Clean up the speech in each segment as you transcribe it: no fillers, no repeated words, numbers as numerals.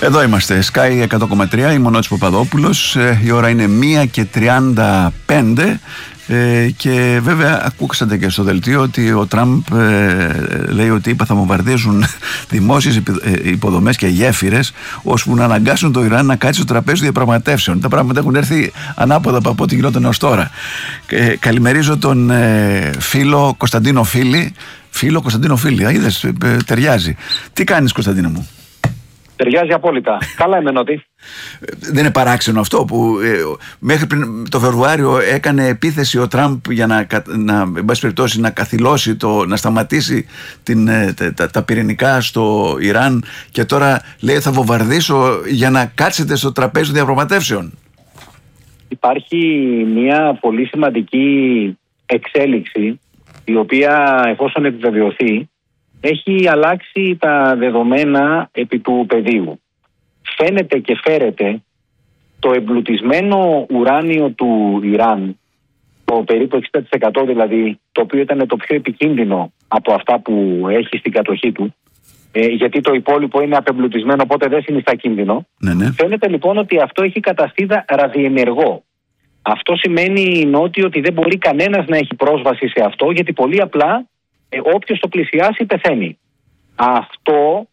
Εδώ είμαστε, Sky 100,3, είμαι ο Νότης Παπαδόπουλος. Η ώρα είναι 1:35 και βέβαια ακούξατε και στο δελτίο ότι ο Τραμπ λέει ότι θα βομβαρδίζουν δημόσιες υποδομές και γέφυρες ώσπου να αναγκάσουν το Ιράν να κάτσει στο τραπέζι διαπραγματεύσεων. Τα πράγματα έχουν έρθει ανάποδα από ό,τι γινόταν ως τώρα. Καλημερίζω τον φίλο Κωνσταντίνο Φίλη. Φίλο Κωνσταντίνο Φίλη, είδες, ταιριάζει. Τι κάνεις, Κωνσταντίνο μου? Ταιριάζει απόλυτα. Καλά είμαι, Νότη. Δεν είναι παράξενο αυτό που μέχρι πριν το Φεβρουάριο έκανε επίθεση ο Τραμπ για εν πάση περιπτώσει, να καθυλώσει, να σταματήσει τα πυρηνικά στο Ιράν, και τώρα λέει θα βομβαρδίσω για να κάτσετε στο τραπέζι των διαπραγματεύσεων? Υπάρχει μια πολύ σημαντική εξέλιξη, η οποία, εφόσον επιβεβαιωθεί, έχει αλλάξει τα δεδομένα επί του πεδίου. Φαίνεται και φέρεται το εμπλουτισμένο ουράνιο του Ιράν, το περίπου 60% δηλαδή, το οποίο ήταν το πιο επικίνδυνο από αυτά που έχει στην κατοχή του, γιατί το υπόλοιπο είναι απεμπλουτισμένο, οπότε δεν συνιστά κίνδυνο. Ναι. Φαίνεται λοιπόν ότι αυτό έχει καταστεί ραδιενεργό. Αυτό σημαίνει, Νότι, ότι δεν μπορεί κανένας να έχει πρόσβαση σε αυτό, γιατί πολύ απλά όποιος το πλησιάσει πεθαίνει. Αυτό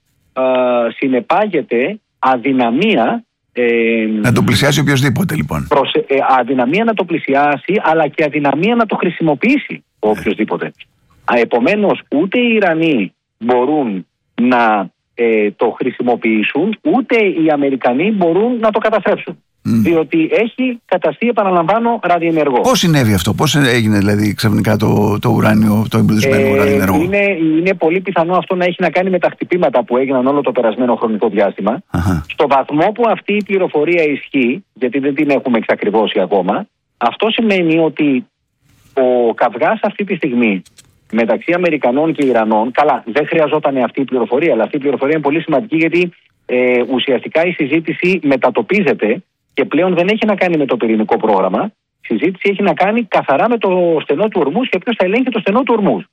συνεπάγεται αδυναμία. Να το πλησιάσει οποιοσδήποτε, λοιπόν. Αδυναμία να το πλησιάσει, αλλά και αδυναμία να το χρησιμοποιήσει οποιοσδήποτε. Επομένως, ούτε οι Ιρανοί μπορούν να το χρησιμοποιήσουν, ούτε οι Αμερικανοί μπορούν να το καταστρέψουν. Διότι έχει καταστεί, επαναλαμβάνω, ραδιενεργό. Πώς συνέβη αυτό, πώς έγινε δηλαδή ξαφνικά το ουράνιο, το εμπλουτισμένο ραδιενεργό? Είναι πολύ πιθανό αυτό να έχει να κάνει με τα χτυπήματα που έγιναν όλο το περασμένο χρονικό διάστημα. Στο βαθμό που αυτή η πληροφορία ισχύει, γιατί δεν την έχουμε εξακριβώσει ακόμα, αυτό σημαίνει ότι ο καυγάς αυτή τη στιγμή μεταξύ Αμερικανών και Ιρανών, καλά, δεν χρειαζόταν αυτή η πληροφορία, αλλά αυτή η πληροφορία είναι πολύ σημαντική, γιατί ουσιαστικά η συζήτηση μετατοπίζεται και πλέον δεν έχει να κάνει με το πυρηνικό πρόγραμμα. Η συζήτηση έχει να κάνει καθαρά με το στενό του Ορμούζ και ποιος θα ελέγχει το στενό του Ορμούζ.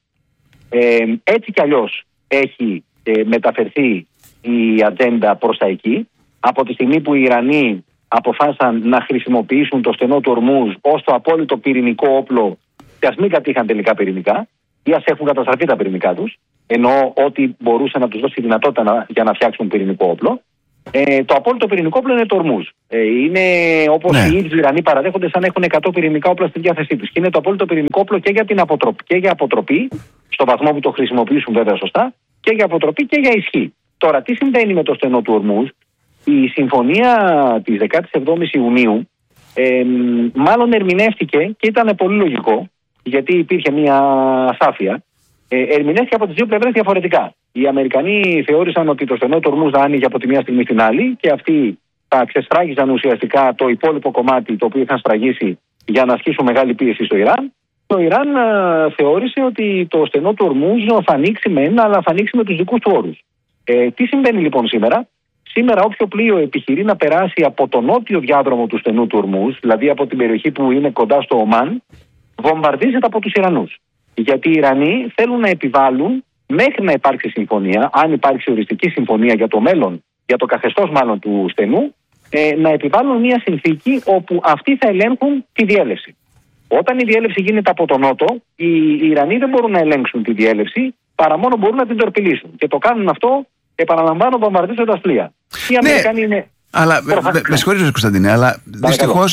Έτσι κι αλλιώς έχει μεταφερθεί η ατζέντα προς τα εκεί. Από τη στιγμή που οι Ιρανοί αποφάσισαν να χρησιμοποιήσουν το στενό του Ορμούζ ως το απόλυτο πυρηνικό όπλο, και ας μην κατήχαν τελικά πυρηνικά, ή ας έχουν καταστραφεί τα πυρηνικά τους, ενώ ό,τι μπορούσε να τους δώσει δυνατότητα για να φτιάξουν πυρηνικό όπλο. Το απόλυτο πυρηνικό όπλο είναι το Ορμούζ. Είναι όπως οι ίδιοι Ιρανοί παραδέχονται, σαν να έχουν 100 πυρηνικά όπλα στη διάθεσή τους. Και είναι το απόλυτο πυρηνικό όπλο και για αποτροπή, στο βαθμό που το χρησιμοποιήσουν βέβαια σωστά, και για αποτροπή και για ισχύ. Τώρα, τι συμβαίνει με το στενό του Ορμούζ? Η συμφωνία της 17ης Ιουνίου μάλλον ερμηνεύτηκε, και ήταν πολύ λογικό, γιατί υπήρχε μια ασάφεια. Ερμηνεύτηκε από τις δύο πλευρές διαφορετικά. Οι Αμερικανοί θεώρησαν ότι το στενό του Ορμούζ άνοιγε από τη μία στιγμή στην άλλη, και αυτοί θα ξεσφράγιζαν ουσιαστικά το υπόλοιπο κομμάτι το οποίο είχαν σφραγίσει για να ασκήσουν μεγάλη πίεση στο Ιράν. Το Ιράν θεώρησε ότι το στενό του Ορμούζ θα ανοίξει αλλά θα ανοίξει με τους δικούς του όρους. Τι συμβαίνει λοιπόν σήμερα? Σήμερα όποιο πλοίο επιχειρεί να περάσει από τον νότιο διάδρομο του στενού του Ορμούζ, δηλαδή από την περιοχή που είναι κοντά στο Ομάν, βομβαρδίζεται από τους Ιρανούς. Γιατί οι Ιρανοί θέλουν να επιβάλλουν, μέχρι να υπάρξει συμφωνία, αν υπάρξει οριστική συμφωνία για το μέλλον, για το καθεστώς μάλλον του στενού, να επιβάλλουν μια συνθήκη όπου αυτοί θα ελέγχουν τη διέλευση. Όταν η διέλευση γίνεται από τον νότο, οι Ιρανοί δεν μπορούν να ελέγξουν τη διέλευση, παρά μόνο μπορούν να την τορπιλήσουν. Και το κάνουν αυτό, επαναλαμβάνω, βομβαρδίζοντας πλοία. Οι Αμερικανοί είναι. Αλλά με συγχωρείτε, Κωνσταντίνε, αλλά δυστυχώς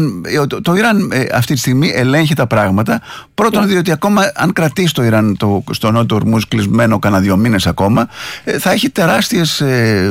το Ιράν αυτή τη στιγμή ελέγχει τα πράγματα. Πρώτον, διότι ακόμα αν κρατήσει το Ιράν στο νότιο Ορμούζ κλεισμένο κανένα 2 μήνες ακόμα, θα έχει τεράστιες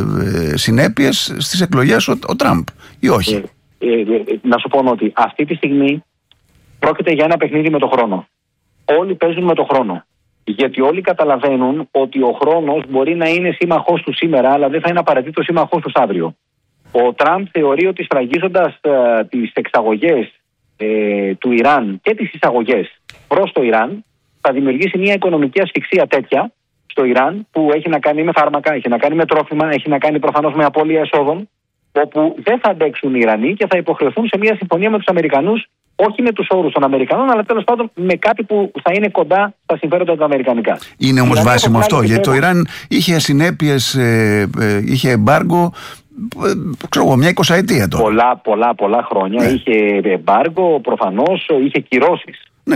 συνέπειες στις εκλογές ο Τραμπ, ή όχι? Να σου πω ότι αυτή τη στιγμή πρόκειται για ένα παιχνίδι με το χρόνο. Όλοι παίζουν με το χρόνο. Γιατί όλοι καταλαβαίνουν ότι ο χρόνος μπορεί να είναι σύμμαχός του σήμερα, αλλά δεν θα είναι απαραίτητο σύμμαχός του αύριο. Ο Τραμπ θεωρεί ότι σφραγίζοντας τις εξαγωγές του Ιράν και τις εισαγωγές προς το Ιράν, θα δημιουργήσει μια οικονομική ασφυξία τέτοια στο Ιράν, που έχει να κάνει με φάρμακα, έχει να κάνει με τρόφιμα, έχει να κάνει προφανώς με απώλεια εσόδων, όπου δεν θα αντέξουν οι Ιρανοί και θα υποχρεωθούν σε μια συμφωνία με τους Αμερικανούς, όχι με τους όρους των Αμερικανών, αλλά τέλος πάντων με κάτι που θα είναι κοντά στα συμφέροντα του αμερικανικά. Είναι όμως βάσιμο αυτό, γιατί το Ιράν είχε συνέπειες, είχε εμπάργκο ξέρω εγώ, μια 20ετία τώρα. Πολλά χρόνια. Ναι. Είχε εμπάργκο, προφανώς είχε κυρώσεις, ναι,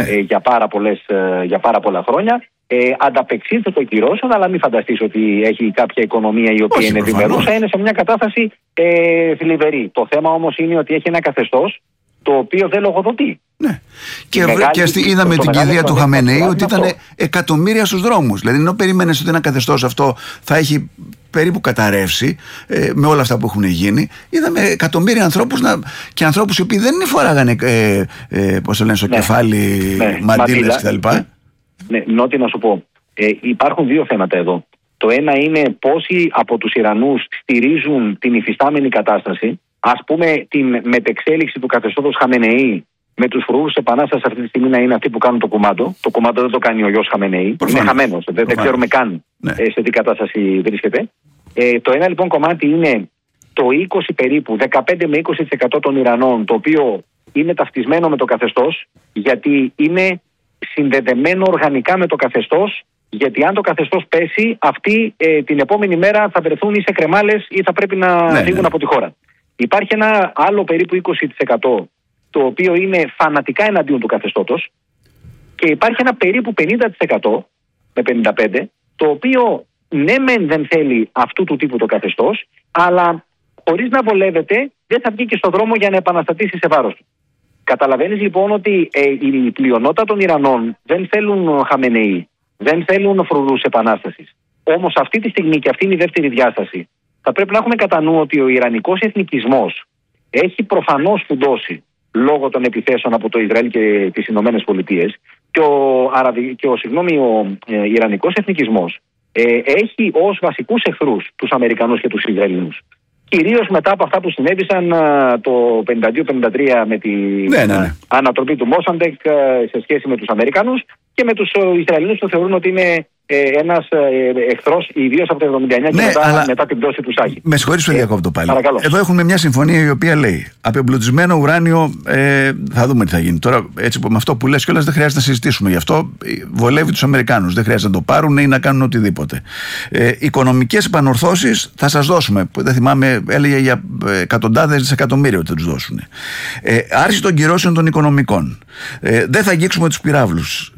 για πάρα πολλά χρόνια. Ανταπεξήλθε το κυρώσεων, αλλά μην φανταστείς ότι έχει κάποια οικονομία η οποία είναι ευημερούσα. Είναι σε μια κατάσταση θλιβερή. Το θέμα όμως είναι ότι έχει ένα καθεστώς το οποίο δεν λογοδοτεί. Ναι. Και είδαμε την κηδεία του Χαμενεή ότι ήταν εκατομμύρια στους δρόμους. Δηλαδή, ενώ περίμενες ότι ένα καθεστώς αυτό θα έχει περίπου καταρρεύσει με όλα αυτά που έχουν γίνει, είδαμε εκατομμύρια ανθρώπους και ανθρώπους οι οποίοι δεν φοράγανε πώς το λένε στο κεφάλι, μαντήλες κτλ. Ναι, Νότι να σου πω. Υπάρχουν δύο θέματα εδώ. Το ένα είναι πόσοι από τους Ιρανούς στηρίζουν την υφιστάμενη κατάσταση. Ας πούμε την μετεξέλιξη του καθεστώτος Χαμενεή με τους φρουρούς επανάστασης αυτή τη στιγμή να είναι αυτοί που κάνουν το κουμάντο. Το κουμάντο δεν το κάνει ο γιος Χαμενεή. Είναι χαμένος. Δεν ξέρουμε καν σε τι κατάσταση βρίσκεται. Το ένα λοιπόν κομμάτι είναι το 20 περίπου, 15 με 20% των Ιρανών, το οποίο είναι ταυτισμένο με το καθεστώς, γιατί είναι συνδεδεμένο οργανικά με το καθεστώς, γιατί αν το καθεστώς πέσει, αυτοί την επόμενη μέρα θα βρεθούν ή σε κρεμάλες ή θα πρέπει να φύγουν από τη χώρα. Υπάρχει ένα άλλο περίπου 20% το οποίο είναι φανατικά εναντίον του καθεστώτος και υπάρχει ένα περίπου 50% με 55% το οποίο ναι μεν δεν θέλει αυτού του τύπου το καθεστώς, αλλά χωρίς να βολεύεται δεν θα βγει και στον δρόμο για να επαναστατήσει σε βάρος του. Καταλαβαίνεις λοιπόν ότι η πλειονότητα των Ιρανών δεν θέλουν Χαμενεή, δεν θέλουν φρουρούς επανάστασης. Όμως αυτή τη στιγμή, και αυτή είναι η δεύτερη διάσταση, θα πρέπει να έχουμε κατά νου ότι ο ιρανικός εθνικισμός έχει προφανώς φουντώσει λόγω των επιθέσεων από το Ισραήλ και τις Ηνωμένες Πολιτείες και ο ιρανικός εθνικισμός έχει ως βασικούς εχθρούς τους Αμερικανούς και τους Ισραηλινούς. Κυρίως μετά από αυτά που συνέβησαν το 52-53 με την ανατροπή του Μόσαντεκ σε σχέση με τους Αμερικανούς και με τους Ισραηλινούς που θεωρούν ότι είναι ένας εχθρός, ιδίως από το 79 και μετά την πτώση του Σάχη. Με συγχωρείς που διακόπτω πάλι. Παρακαλώ. Εδώ έχουμε μια συμφωνία η οποία λέει απεμπλουτισμένο ουράνιο, θα δούμε τι θα γίνει. Τώρα, έτσι με αυτό που λες κιόλας δεν χρειάζεται να συζητήσουμε γι' αυτό. Βολεύει τους Αμερικάνους. Δεν χρειάζεται να το πάρουν ή να κάνουν οτιδήποτε. Οικονομικές επανορθώσεις θα σας δώσουμε. Δεν θυμάμαι, έλεγε για εκατοντάδες δισεκατομμύρια ότι θα τους δώσουν. Άρση των κυρώσεων των οικονομικών. Δεν θα αγγίξουμε τους πυράβλους.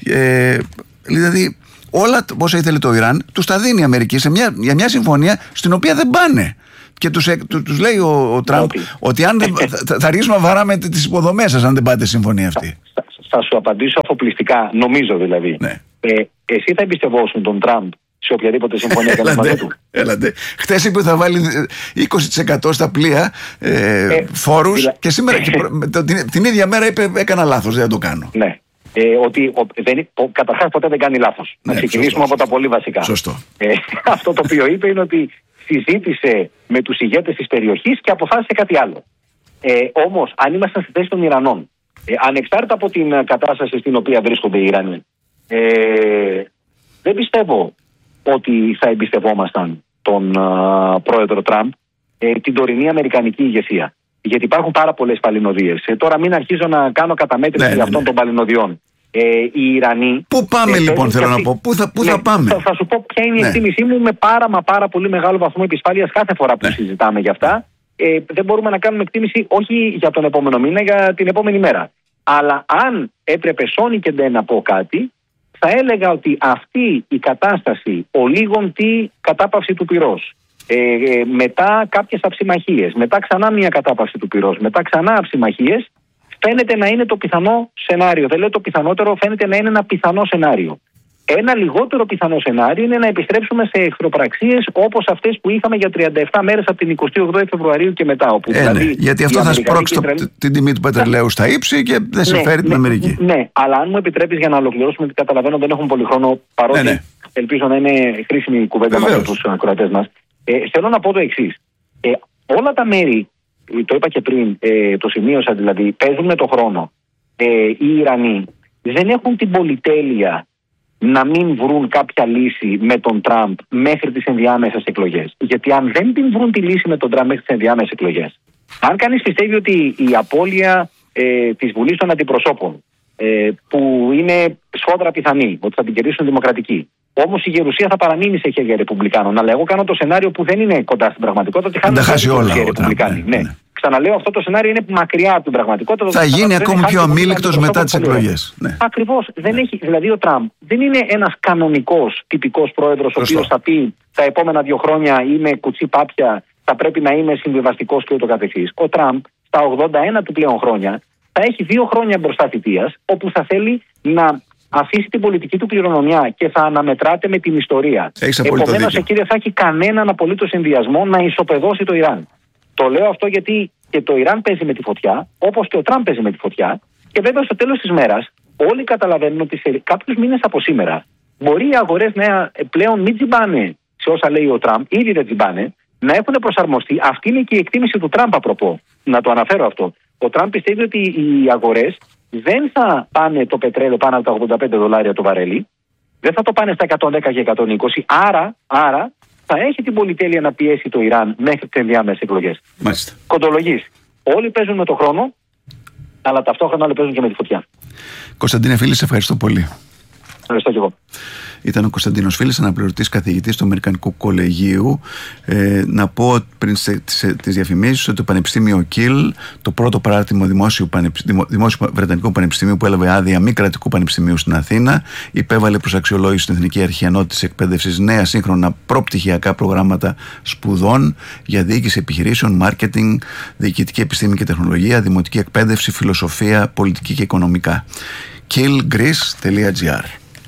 Δηλαδή, όλα όσα ήθελε το Ιράν τους τα δίνει η Αμερική για μια συμφωνία στην οποία δεν πάνε. Και τους λέει ο Τραμπ ότι αν θα αρχίσουμε να βαράμε τις υποδομές σας αν δεν πάτε στη συμφωνία αυτή. Θα σου απαντήσω αφοπλιστικά, νομίζω δηλαδή. Ναι. Εσύ θα εμπιστευόσουν τον Τραμπ σε οποιαδήποτε συμφωνία κάνει μαζί του? Έλατε. Χθες είπε ότι θα βάλει 20% στα πλοία φόρους και σήμερα την ίδια μέρα είπε έκανα λάθος, δεν θα το κάνω. Ναι. Ότι καταρχάς ποτέ δεν κάνει λάθος. Να ξεκινήσουμε από τα πολύ βασικά. Σωστό. Αυτό το οποίο είπε είναι ότι συζήτησε με τους ηγέτες της περιοχής και αποφάσισε κάτι άλλο. Όμως, αν ήμασταν στη θέση των Ιρανών, ανεξάρτητα από την κατάσταση στην οποία βρίσκονται οι Ιρανοί, δεν πιστεύω ότι θα εμπιστευόμασταν τον πρόεδρο Τραμπ, την τωρινή αμερικανική ηγεσία. Γιατί υπάρχουν πάρα πολλές παλινοδίες. Τώρα μην αρχίζω να κάνω καταμέτρηση αυτών των παλινοδιών. Οι Ιρανοί. Πού πάμε λοιπόν, θέλω να πω, πού θα πάμε? Θα σου πω ποια είναι η εκτίμησή μου με πάρα πολύ μεγάλο βαθμό επισφάλειας κάθε φορά που συζητάμε για αυτά. Δεν μπορούμε να κάνουμε εκτίμηση όχι για τον επόμενο μήνα, για την επόμενη μέρα. Αλλά αν έπρεπε σώνει και δεν να πω κάτι, θα έλεγα ότι αυτή η κατάσταση, ο λίγον τι κατάπαυση του πυρός, μετά κάποιες αψημαχίες, μετά ξανά μια κατάπαυση του πυρός, μετά ξανά αψημαχίες, φαίνεται να είναι το πιθανό σενάριο. Δεν λέω το πιθανότερο, φαίνεται να είναι ένα πιθανό σενάριο. Ένα λιγότερο πιθανό σενάριο είναι να επιστρέψουμε σε εχθροπραξίες όπως αυτές που είχαμε για 37 μέρες από την 28 Φεβρουαρίου και μετά. Όπου δηλαδή γιατί αυτό θα σπρώξει την τιμή του πετρελαίου στα ύψη και δεν συμφέρει την Αμερική. Ναι, αλλά αν μου επιτρέπεις για να ολοκληρώσουμε, γιατί καταλαβαίνω δεν έχουμε πολύ χρόνο, παρότι ελπίζω να είναι χρήσιμη η κουβέντα με τους ακροατές μας. Θέλω να πω το εξής. Όλα τα μέρη, το είπα και πριν, το σημείωσα δηλαδή, παίζουν με το χρόνο. Οι Ιρανοί δεν έχουν την πολυτέλεια να μην βρουν κάποια λύση με τον Τραμπ μέχρι τις ενδιάμεσες εκλογές. Γιατί αν δεν την βρουν τη λύση με τον Τραμπ μέχρι τις ενδιάμεσες εκλογές, αν κανείς πιστεύει ότι η απώλεια της Βουλής των Αντιπροσώπων, που είναι σφόδρα πιθανή, ότι θα την κερδίσουν δημοκρατικοί, Όμως η γερουσία θα παραμείνει σε χέρια Ρεπουμπλικάνων. Αλλά εγώ κάνω το σενάριο που δεν είναι κοντά στην πραγματικότητα. Ότι χάνουν οι Ρεπουμπλικάνοι. Ναι. Ξαναλέω, αυτό το σενάριο είναι μακριά από την πραγματικότητα. Θα γίνει ακόμη πιο αμήλικτος μετά τις εκλογές. Ναι. Ακριβώς. Δηλαδή ο Τραμπ δεν είναι ένας κανονικός, τυπικός πρόεδρος, ο οποίος θα πει τα επόμενα 2 χρόνια είμαι κουτσί πάπια, θα πρέπει να είμαι συμβιβαστικός και ούτω καθεξής. Ο Τραμπ στα 81 του πλέον χρόνια θα έχει 2 χρόνια μπροστά θητείας, όπου θα θέλει να αφήσει την πολιτική του κληρονομιά και θα αναμετράται με την ιστορία. Επομένως, εκεί δεν θα έχει κανέναν απολύτως ενδιασμό να ισοπεδώσει το Ιράν. Το λέω αυτό γιατί και το Ιράν παίζει με τη φωτιά, όπως και ο Τραμπ παίζει με τη φωτιά. Και βέβαια στο τέλος της μέρας, όλοι καταλαβαίνουν ότι σε κάποιους μήνες από σήμερα μπορεί οι αγορές πλέον μην τζιμπάνε σε όσα λέει ο Τραμπ, ήδη δεν τζιμπάνε, να έχουν προσαρμοστεί. Αυτή είναι και η εκτίμηση του Τραμπ, απροπό. Να το αναφέρω αυτό. Ο Τραμπ πιστεύει ότι οι αγορές δεν θα πάνε το πετρέλαιο πάνω από τα $85 το βαρέλι, δεν θα το πάνε στα 110 και 120, άρα θα έχει την πολυτέλεια να πιέσει το Ιράν μέχρι τις ενδιάμεσες εκλογές. Κοντολογής. Όλοι παίζουν με το χρόνο, αλλά ταυτόχρονα όλοι παίζουν και με τη φωτιά. Κωνσταντίνε Φίλη, σε ευχαριστώ πολύ. Ευχαριστώ και εγώ. Ήταν ο Κωνσταντίνος Φίλης, αναπληρωτής καθηγητής του Αμερικανικού Κολεγίου. Να πω πριν τις διαφημίσεις ότι το Πανεπιστήμιο Κιλ, το πρώτο παράρτημα δημόσιου Βρετανικού Πανεπιστημίου που έλαβε άδεια μη κρατικού πανεπιστημίου στην Αθήνα, υπέβαλε προς αξιολόγηση στην Εθνική Αρχή Ανώτατης Εκπαίδευσης νέα σύγχρονα προπτυχιακά προγράμματα σπουδών για διοίκηση επιχειρήσεων, μάρκετινγκ, διοικητική επιστήμη και τεχνολογία, δημοτική εκπαίδευση, φιλοσοφία, πολιτική και οικονομικά. killgreece.gr.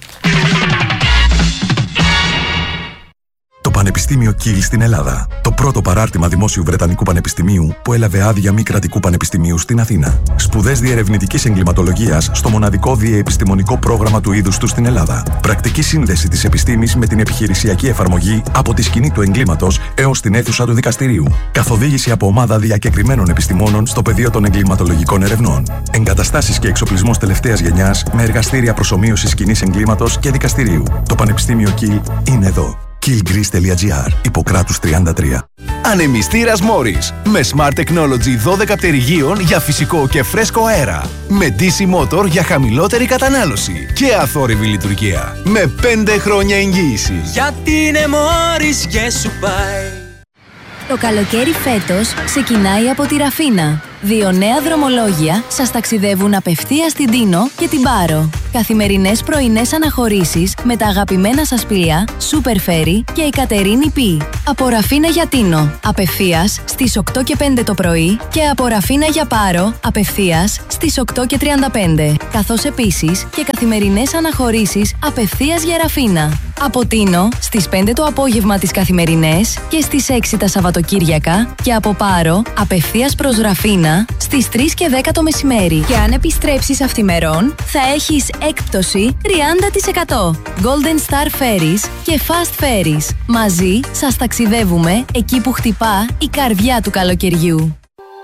Το Πανεπιστήμιο Κιλ στην Ελλάδα. Το πρώτο παράρτημα δημόσιου Βρετανικού Πανεπιστημίου που έλαβε άδεια μη κρατικού πανεπιστημίου στην Αθήνα. Σπουδές διερευνητικής εγκληματολογίας στο μοναδικό διεπιστημονικό πρόγραμμα του είδους του στην Ελλάδα. Πρακτική σύνδεση της επιστήμης με την επιχειρησιακή εφαρμογή από τη σκηνή του εγκλήματος έως την αίθουσα του δικαστηρίου. Καθοδήγηση από ομάδα διακεκριμένων επιστημόνων στο πεδίο των εγκληματολογικών ερευνών. Εγκαταστάσεις και εξοπλισμός τελευταίας γενιάς με εργαστήρια προσομοίωσης σκηνής εγκλήματος και δικαστηρίου. Το Πανεπιστήμιο Κιλ είναι εδώ. killgreece.gr. Ιπποκράτους 33. Ανεμιστήρας Morris. Με Smart Technology 12 πτερυγίων για φυσικό και φρέσκο αέρα. Με DC Motor για χαμηλότερη κατανάλωση. Και αθόρυβη λειτουργία. Με 5 χρόνια εγγύηση. Γιατί είναι Morris και σου πάει. Το καλοκαίρι φέτος ξεκινάει από τη Ραφίνα. 2 νέα δρομολόγια σας ταξιδεύουν απευθείας στην Τίνο και την Πάρο. Καθημερινές πρωινές αναχωρήσεις με τα αγαπημένα σας πλοία Super Ferry και η Κατερίνη Π. Από Ραφίνα για Τίνο, απευθείας στις 8 και 5 το πρωί και από Ραφίνα για Πάρο, απευθείας στις 8 και 35. Καθώς επίσης και καθημερινές αναχωρήσεις απευθείας για Ραφίνα. Από Τίνο στις 5 το απόγευμα τις καθημερινές και στις 6 τα Σαββατοκύριακα και από Πάρο απευθείας προς Ραφίνα στις 3 και 10 το μεσημέρι. Και αν επιστρέψεις αυθημερών θα έχεις έκπτωση 30%. Golden Star Ferries και Fast Ferries. Μαζί σας ταξιδεύουμε εκεί που χτυπά η καρδιά του καλοκαιριού.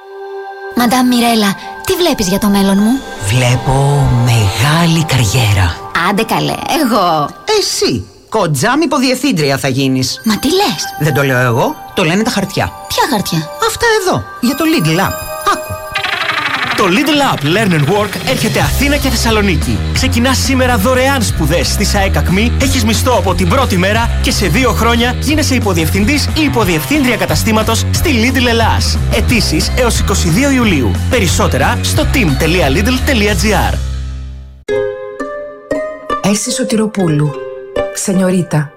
Μαντάμ Μιρέλα, τι βλέπεις για το μέλλον μου? Βλέπω μεγάλη καριέρα. Άντε καλέ, εγώ. Εσύ, κοντζάμ υποδιευθύντρια θα γίνεις. Μα τι λες? Δεν το λέω εγώ, το λένε τα χαρτιά. Ποια χαρτιά? Αυτά εδώ, για το Lidl App. Άκου. Το Lidl App Learn and Work έρχεται Αθήνα και Θεσσαλονίκη. Ξεκινάς σήμερα δωρεάν σπουδές στη ΣΑΕΚ ΑΚΜΗ, έχεις μισθό από την πρώτη μέρα και σε 2 χρόνια γίνεσαι υποδιευθυντής ή υποδιευθύντρια καταστήματος στη Lidl Ελλάς. Αιτήσεις έως 22 Ιουλίου. Περισσότερα στο team.lidl.gr. Έσυ Σωτηροπούλου, Σενιωρίτα.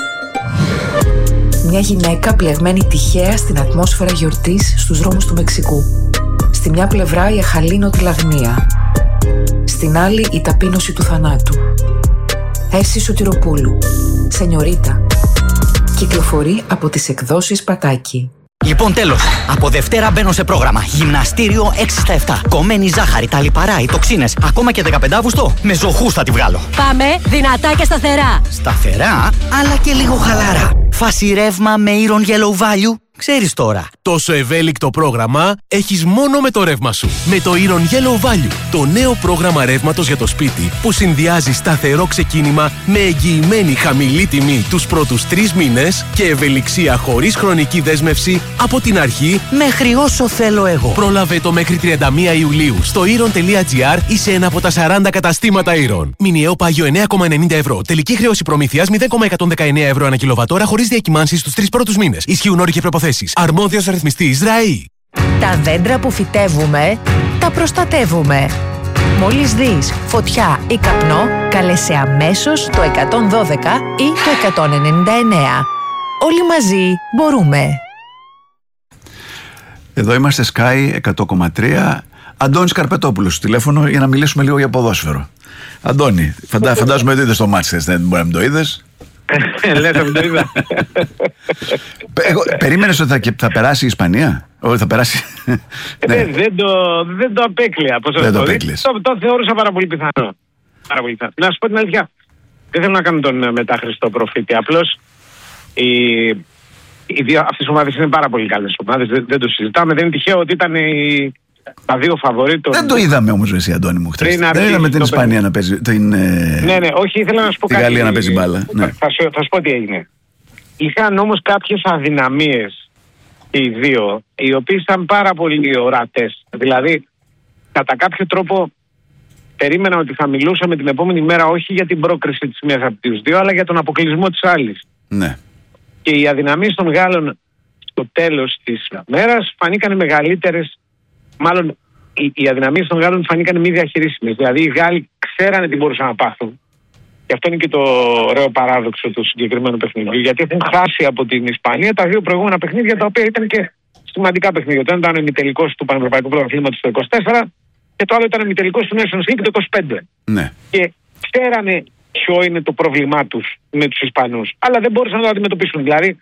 Μια γυναίκα πλεγμένη τυχαία στην ατμόσφαιρα γιορτής στους δρόμους του Μεξικού. Στη μια πλευρά η αχαλήνωτη λαγνία, στην άλλη η ταπείνωση του θανάτου. Έσυ Σωτηροπούλου, Σενιωρίτα. Κυκλοφορεί από τις εκδόσεις Πατάκη. Λοιπόν, τέλος. Από Δευτέρα μπαίνω σε πρόγραμμα. Γυμναστήριο 6 στα 7. Κομμένη ζάχαρη, τα λιπαρά, οι τοξίνες. Ακόμα και 15 Αύγουστο με ζωχούς θα τη βγάλω. Πάμε δυνατά και σταθερά. Σταθερά, αλλά και λίγο χαλαρά. Φάση ρεύμα με Iron Yellow Value. Ξέρεις τώρα. Τόσο ευέλικτο πρόγραμμα έχεις μόνο με το ρεύμα σου. Με το Iron Yellow Value, το νέο πρόγραμμα ρεύματος για το σπίτι που συνδυάζει σταθερό ξεκίνημα με εγγυημένη χαμηλή τιμή τους πρώτους 3 μήνες και ευελιξία χωρίς χρονική δέσμευση από την αρχή μέχρι όσο θέλω εγώ. Πρόλαβε το μέχρι 31 Ιουλίου στο iron.gr ή σε ένα από τα 40 καταστήματα Iron. Μηνιαίο πάγιο 9,90 ευρώ. Τελική χρέωση προμήθειας 0,119 ευρώ ανά κιλοβατόρα χωρίς διακυμάνσεις στους 3 πρώτους μήνες. Ισχύουν όροι και προϋποθέσεις. Αρμόδιος ρυθμιστής ΡΑΗ. Τα δέντρα που φυτεύουμε, τα προστατεύουμε. Μόλις δεις φωτιά ή καπνό, κάλεσε αμέσως το 112 ή το 199. Όλοι μαζί μπορούμε. Εδώ είμαστε Sky 100,3. Αντώνης Καρπετόπουλος στο τηλέφωνο για να μιλήσουμε λίγο για ποδόσφαιρο. Αντώνη, φαντάζομαι ότι είδες το μάτς, δεν μπορεί να μην το είδες. Λες να μην το είδα. Περίμενες ότι θα περάσει η Ισπανία? Όχι, θα περάσει. Δεν το απέκλεια. Το θεώρησα πάρα πολύ πιθανό. Να σου πω την αλήθεια, δεν θέλω να κάνω τον μετάχρηστο προφήτη. Απλώς αυτές οι ομάδες είναι πάρα πολύ καλές ομάδες. Δεν το συζητάμε. Δεν είναι τυχαίο ότι ήταν τα δύο φαβορίτ. Δεν το είδαμε όμως εσύ, Αντώνη μου, χθες. Δεν είδαμε την Ισπανία να παίζει. Ναι, όχι, ήθελα να σου πω κάτι. Τη Γαλλία να παίζει μπάλα. Θα σου πω τι έγινε. Είχαν όμως κάποιες αδυναμίες οι δύο, οι οποίες ήταν πάρα πολύ ορατές. Δηλαδή, κατά κάποιο τρόπο περίμενα ότι θα μιλούσαμε την επόμενη μέρα όχι για την πρόκριση της μίας από τους δύο, αλλά για τον αποκλεισμό της άλλης. Ναι. Και οι αδυναμίες των Γάλλων στο τέλος της μέρας φανήκαν μεγαλύτερες. Μάλλον οι αδυναμίες των Γάλλων φανήκαν μη διαχειρίσιμες. Δηλαδή οι Γάλλοι ξέρανε τι μπορούσαν να πάθουν. Και αυτό είναι και το ωραίο παράδοξο του συγκεκριμένου παιχνιδιού. Γιατί έχουν χάσει από την Ισπανία τα δύο προηγούμενα παιχνίδια, τα οποία ήταν και σημαντικά παιχνίδια. Το ένα ήταν ο ημιτελικός του Πανευρωπαϊκού Πρωταθλήματος το 24 και το άλλο ήταν ο ημιτελικός του Nations League το 25. Ναι. Και ξέρανε ποιο είναι το πρόβλημά τους με τους Ισπανούς. Αλλά δεν μπόρεσαν να το αντιμετωπίσουν. Δηλαδή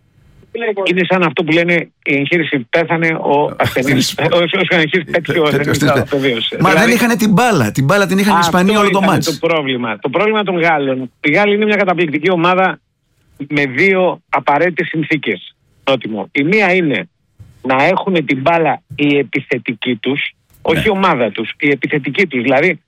είναι σαν αυτό που λένε η εγχείρηση πέθανε, ο ασθενής. Όσο εγχείρηση πέτυχε, ο ασθενής απεβίωσε. Μα δεν είχαν την μπάλα. Την μπάλα την είχαν οι Ισπανοί όλο το μάτς. Το πρόβλημα των Γάλλων. Οι Γάλλοι είναι μια καταπληκτική ομάδα με δύο απαραίτητες συνθήκες. Η μία είναι να έχουν την μπάλα η επιθετική τους, όχι η ομάδα τους, η επιθετική τους. Δηλαδή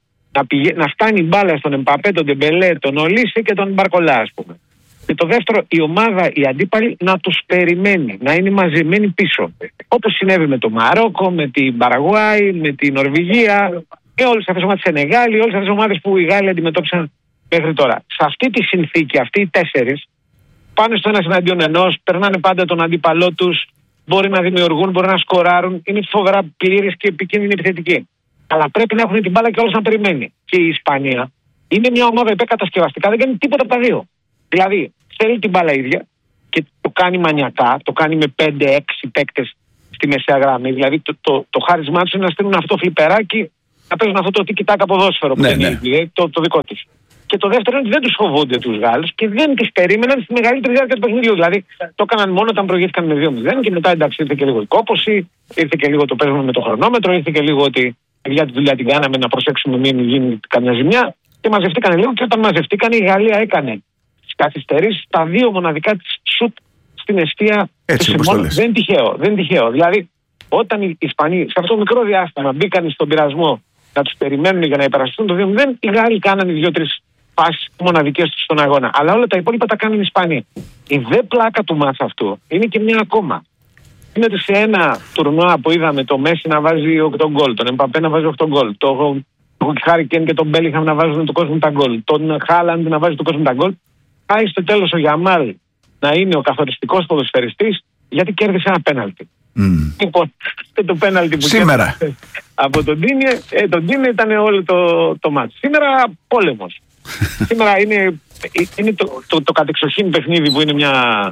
να φτάνει η μπάλα στον Εμπαπέ, τον Ντεμπελέ, τον Ολίσε και τον Μπαρκολά, ας πούμε. Και το δεύτερο, η ομάδα, οι αντίπαλοι, να τους περιμένει, να είναι μαζεμένοι πίσω. Όπως συνέβη με το Μαρόκο, με την Παραγουάη, με την Νορβηγία και όλες αυτές τις ομάδες, Σενεγάλη, όλες αυτές τις ομάδες που οι Γάλλοι αντιμετώπισαν μέχρι τώρα. Σε αυτή τη συνθήκη, αυτοί οι τέσσερις πάνε στο ένας εναντίον ενός, περνάνε πάντα τον αντίπαλό τους, μπορεί να δημιουργούν, μπορεί να σκοράρουν, είναι φοβερά πλήρης και επικίνδυνη επιθετική. Αλλά πρέπει να έχουν την μπάλα και όλος να περιμένει. Και η Ισπανία είναι μια ομάδα υπερκατασκευαστικά, δεν κάνει τίποτα από τα δύο. Δηλαδή, θέλει την μπάλα ίδια και το κάνει μανιακά, το κάνει με 5-6 παίκτες στη μεσαία γραμμή. Δηλαδή, το χάρισμά του είναι να στείλουν αυτό φλιπεράκι, να παίζουν αυτό το τiki-taka ποδόσφαιρο που είναι το δικό τους. Και το δεύτερο είναι ότι δεν τους φοβούνται τους Γάλλους και δεν τους περίμεναν στη μεγαλύτερη διάρκεια του παιχνιδιού. Δηλαδή, το έκαναν μόνο όταν προηγήθηκαν με 2-0 και μετά εντάξει, ήρθε και λίγο η κόπωση, ήρθε και λίγο το παίζουμε με το χρονόμετρο, ήρθε και λίγο ότι για τη δουλειά την κάναμε να προσέξουμε μην γίνει καμιά ζημιά. Και μαζευτήκαν λίγο και όταν μαζευτήκαν η Γαλλία έκανε καθυστερήσει τα δύο μοναδικά της σουτ στην εστία του Σιμών. Δεν είναι τυχαίο. Δηλαδή, όταν οι Ισπανοί σε αυτό το μικρό διάστημα μπήκαν στον πειρασμό να τους περιμένουν για να υπερασπιστούν το 2-0, οι Γάλλοι κάνανε 2-3 πάσεις μοναδικές τους στον αγώνα. Αλλά όλα τα υπόλοιπα τα κάνουν οι Ισπανοί. Η δε πλάκα του μάτσα αυτού είναι και μια ακόμα. Είναι ότι σε ένα τουρνουά που είδαμε το Μέση να βάζει 8 γκολ, τον Εμπαπέ να βάζει 8 γκολ, τον Χάρι Κέιν και τον Μπέλιγχαμ να βάζουν το κόσμο τα γκολ, τον Χάλαντ να βάζει το κόσμο τα γκολ. Πάει στο τέλος ο Γιαμάλ να είναι ο καθοριστικός ποδοσφαιριστής γιατί κέρδισε ένα πέναλτι. Λοιπόν, το πέναλτι που σήμερα από τον Ντίνε ήταν όλο το μάτς. Σήμερα πόλεμος. Σήμερα είναι το κατεξοχήν παιχνίδι που είναι μια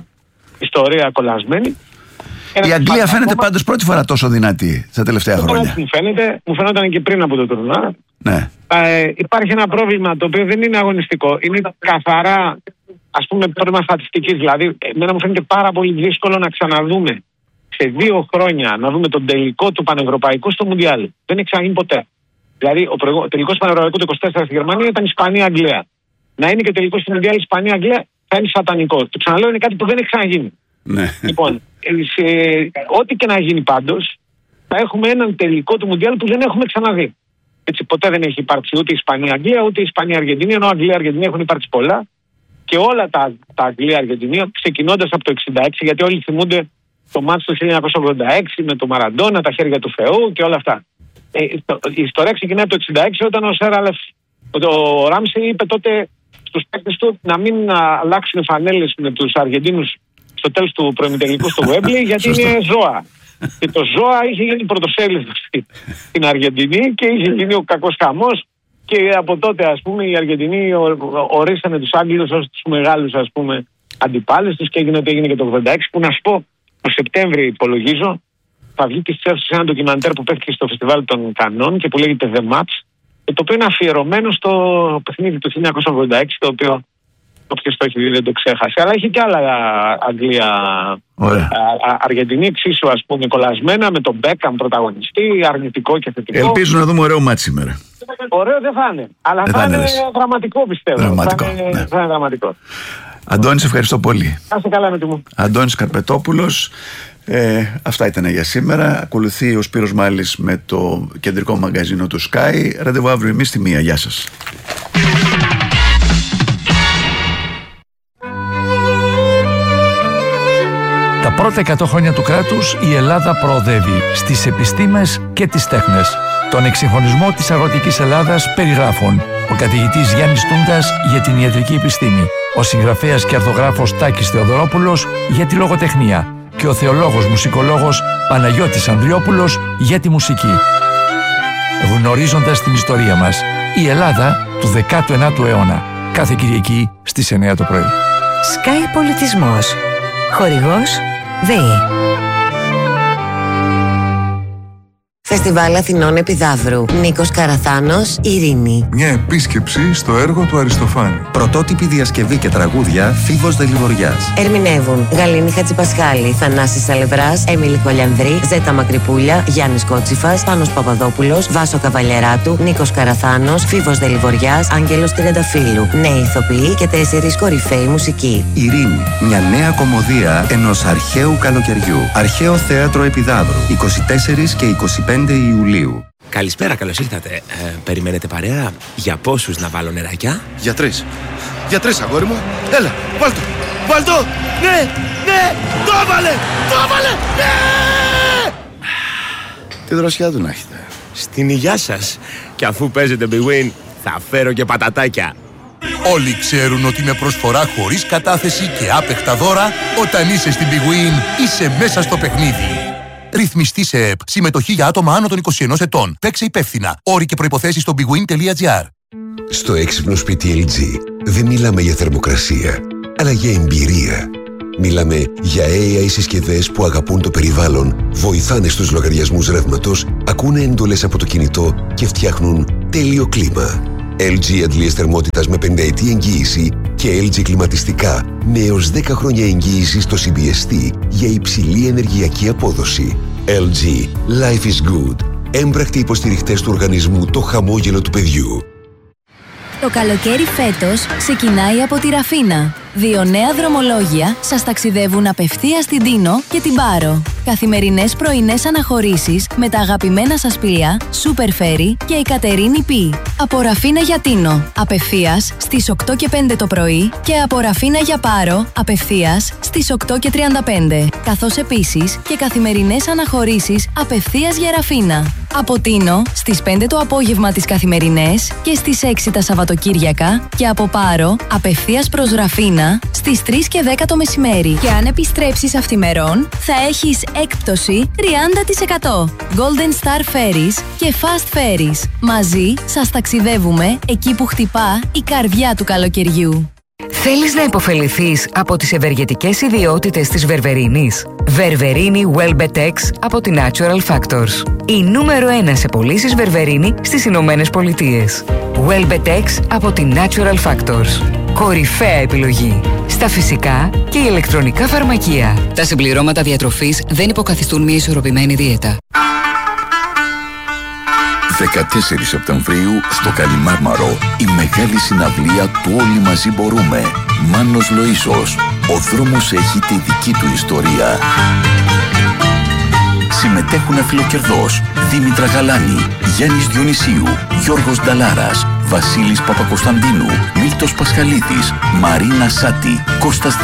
ιστορία κολλασμένη. Η Αγγλία φαίνεται πάντως πρώτη φορά τόσο δυνατή τα τελευταία χρόνια. Μου φαίνονταν και πριν από το τουρνουά. Ναι. Υπάρχει ένα πρόβλημα το οποίο δεν είναι αγωνιστικό. Είναι καθαρά, ας πούμε, πρόβλημα στατιστικής. Δηλαδή, εμένα μου φαίνεται πάρα πολύ δύσκολο να ξαναδούμε σε 2 χρόνια να δούμε τον τελικό του Πανευρωπαϊκού στο Μουντιάλ. Δεν έχει ξαναγίνει ποτέ. Δηλαδή, ο τελικός του Πανευρωπαϊκού του 24 στη Γερμανία ήταν Ισπανία-Αγγλία. Να είναι και ο τελικός του Μουντιάλ Ισπανία-Αγγλία θα είναι σατανικό. Το ξαναλέω, είναι κάτι που δεν έχει ξαναγίνει. Ναι. Λοιπόν, ό,τι και να γίνει πάντως, θα έχουμε έναν τελικό του Μουντιάλ που δεν έχουμε ξαναδεί. Έτσι, ποτέ δεν έχει υπάρξει ούτε Ισπανία-Αγγλία, ούτε Ισπανία-Αργεντινή, ενώ Αγγλία-Αργεντινή έχουν υπάρξει πολλά. Και όλα τα Αγγλία-Αργεντινή, ξεκινώντας από το 1966, γιατί όλοι θυμούνται το μάτς του 1986 με το Μαραντόνα, τα χέρια του Θεού και όλα αυτά. Η ιστορία ξεκινάει από το 1966 όταν ο Σερ Αλεφ, ο Ράμσι είπε τότε στους παίκτες του να μην αλλάξουν φανέλες με τους Αργεντίνους στο τέλος του προημιτελικού στο Γουέμπλι, γιατί είναι ζώα. Και το ζώα είχε γίνει πρωτοσέλιδο στην Αργεντινή και είχε γίνει ο κακός χαμός. Και από τότε, ας πούμε, οι Αργεντινοί ορίσανε τους Άγγλους ως τους μεγάλους, ας πούμε, αντιπάλους τους και έγινε ό,τι έγινε και το 1986. Που να σου πω, το Σεπτέμβρη υπολογίζω, θα βγει της αίθουσας ένα ντοκιμαντέρ που παίχτηκε στο φεστιβάλ των Κανών και που λέγεται The Match, το οποίο είναι αφιερωμένο στο παιχνίδι του 1986, το οποίο όποιος το έχει δει δεν το ξέχασε. Αλλά έχει και άλλα Αγγλία-Αργεντινή, εξίσου ας πούμε κολλασμένα, με τον Μπέκαμ πρωταγωνιστή, αρνητικό και θετικό. Ελπίζω να δούμε ωραίο μάτς σήμερα. Ωραίο δεν θα είναι, αλλά θα είναι δραματικό, πιστεύω. Θα είναι δραματικό. Αντώνη, σε ευχαριστώ πολύ. Να είστε καλά με τη μου. Αντώνης Καρπετόπουλος. Αυτά ήταν για σήμερα. Ακολουθεί ο Σπύρος Μάλης με το κεντρικό μαγκαζίνο του Sky. Ραντεβού αύριο εμείς στη 1. Γεια σας. Τα πρώτα 100 χρόνια του κράτους η Ελλάδα προοδεύει στις επιστήμες και τις τέχνες. Τον εξυγχρονισμό της αγροτικής Ελλάδας περιγράφουν ο καθηγητής Γιάννης Τούντας για την ιατρική επιστήμη, ο συγγραφέας και αρθογράφος Τάκης Θεοδωρόπουλος για τη λογοτεχνία και ο θεολόγος μουσικολόγος Παναγιώτης Ανδριόπουλος για τη μουσική. Γνωρίζοντας την ιστορία μας, η Ελλάδα του 19ου αιώνα. Κάθε Κυριακή στις 9 το πρωί. Sky Πολιτισμός. Χορηγός ΔΕΗ. Φεστιβάλ Αθηνών Επιδαύρου. Νίκος Καραθάνος, Ειρήνη. Μια επίσκεψη στο έργο του Αριστοφάνη. Πρωτότυπη διασκευή και τραγούδια Φίβος Δελιβοριάς. Ερμηνεύουν Γαλήνη Χατζηπασχάλη, Θανάσης Σαλευράς, Έμιλη Χολιανδρή, Ζέτα Μακρυπούλια, Γιάννης Κότσιφας, Πάνος Παπαδόπουλος, Βάσο Καβαλιεράτου, Νίκος Καραθάνος, Φίβος Δελιβοριάς, Άγγελος Τριανταφύλου. Νέοι ηθοποιοί και 4 κορυφαίοι μουσικοί. Ειρήνη. Μια νέα κομμωδία ενός αρχαίου καλοκαιριού. Αρχαίο Θέατρο Επιδαύρου. 24 και 25 Ιουλίου. Καλησπέρα, καλώς ήρθατε. Περιμένετε παρέα? Για πόσους να βάλω νεράκια? Για 3. Για 3, αγόρι μου. Έλα, βάλτο. Βάλτο. Ναι, ναι. Το έβαλε. Το έβαλε. Ναι. Τι δροσιά του να έχετε. Στην υγειά σας. Και αφού παίζετε Big Win, θα φέρω και πατατάκια. Όλοι ξέρουν ότι με προσφορά χωρίς κατάθεση και άπεχτα δώρα, όταν είσαι στην Big Win, είσαι μέσα στο παιχνίδι. Ρυθμιστή σε ΕΠ. Συμμετοχή για άτομα άνω των 21 ετών. Παίξε υπεύθυνα. Όροι και προϋποθέσεις στο bigwin.gr. Στο έξυπνο σπίτι LG δεν μιλάμε για θερμοκρασία, αλλά για εμπειρία. Μιλάμε για AI συσκευές που αγαπούν το περιβάλλον, βοηθάνε στους λογαριασμούς ρεύματος, ακούνε εντολές από το κινητό και φτιάχνουν τέλειο κλίμα. LG αντλίες θερμότητας με 5ετή εγγύηση και LG κλιματιστικά με έως 10 χρόνια εγγύηση στο CBST για υψηλή ενεργειακή απόδοση. LG. Life is good. Έμπρακτοι υποστηριχτές του οργανισμού Το Χαμόγελο του Παιδιού. Το καλοκαίρι φέτος ξεκινάει από τη Ραφίνα. 2 νέα δρομολόγια σας ταξιδεύουν απευθείας στην Τίνο και την Πάρο. Καθημερινές πρωινές αναχωρήσεις με τα αγαπημένα σας πλοία Super Ferry και η Κατερίνη Π. Από Ραφίνα για Τίνο, απευθείας στις 8 και 5 το πρωί και από Ραφίνα για Πάρο, απευθείας στις 8 και 35. Καθώς επίσης και καθημερινές αναχωρήσεις απευθείας για Ραφίνα. Από Τίνο στις 5 το απόγευμα τις καθημερινές και στις 6 τα Σαββατοκύριακα και από Πάρο απευθείας προς Ραφίνα στις 3 και 10 το μεσημέρι. Και αν επιστρέψεις αυθημερών θα έχεις έκπτωση 30%. Golden Star Ferries και Fast Ferries. Μαζί σας ταξιδεύουμε εκεί που χτυπά η καρδιά του καλοκαιριού. Θέλεις να υποφεληθείς από τις ευεργετικές ιδιότητες της βερβερίνης? Βερβερίνη Welbetex από τη Natural Factors. Η νούμερο 1 σε πωλήσεις βερβερίνη στις Ηνωμένες Πολιτείες. Welbetex από τη Natural Factors. Κορυφαία επιλογή στα φυσικά και ηλεκτρονικά φαρμακεία. Τα συμπληρώματα διατροφής δεν υποκαθιστούν μια ισορροπημένη δίαιτα. 14 Σεπτεμβρίου στο Καλιμάρμαρο η μεγάλη συναυλία του Όλοι Μαζί Μπορούμε. Μάνος Λοΐσος, Ο δρόμος έχει τη δική του ιστορία. Συμμετέχουν αφιλοκερδός Δήμητρα Γαλάνη, Γιάννης Διονυσίου, Γιώργος Νταλάρας, Βασίλης Παπακοσταντίνου, Μίλτος Πασχαλίδης, Μαρίνα Σάτη, Κώστας